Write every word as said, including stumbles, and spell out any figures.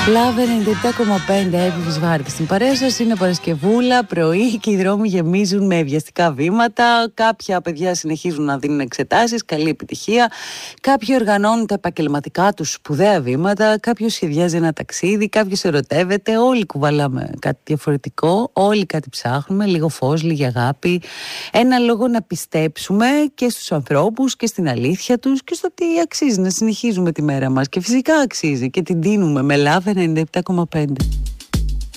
Λαβ ενενήντα επτά κόμμα πέντε Εύη Βάρκη στην παρέα σας. Είναι Παρασκευούλα, πρωί και οι δρόμοι γεμίζουν με βιαστικά βήματα. Κάποια παιδιά συνεχίζουν να δίνουν εξετάσεις, καλή επιτυχία. Κάποιοι οργανώνουν τα επαγγελματικά τους σπουδαία βήματα. Κάποιος σχεδιάζει ένα ταξίδι, κάποιος ερωτεύεται. Όλοι κουβαλάμε κάτι διαφορετικό. Όλοι κάτι ψάχνουμε. Λίγο φως, λίγη αγάπη. Ένα λόγο να πιστέψουμε και στους ανθρώπους και στην αλήθεια τους και στο ότι αξίζει να συνεχίζουμε τη μέρα μας. Και φυσικά αξίζει και την δίνουμε με Λαβ ενενήντα επτά κόμμα πέντε.